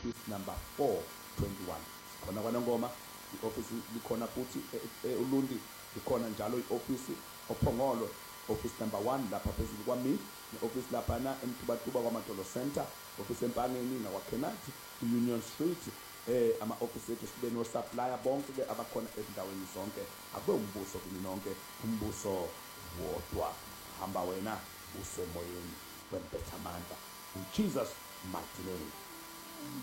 office number 421. Khona kwaNongoma i-office likhona futhi eUlundi, likhona njalo i-office oPhongolo, office number 1 lapha phezulu kwami, ne-office laphana eMtubatuba kwaMadolo Center, office eMpangeni nakwaKhenati, Union Street. Ama-office ethu sibe no-supplier bonke-ke abakhona ezindaweni zonke. Akube umbuso kini nonke, umbuso wodwa. Hamba wena usemoyeni wempethamandla. In Jesus' mighty name.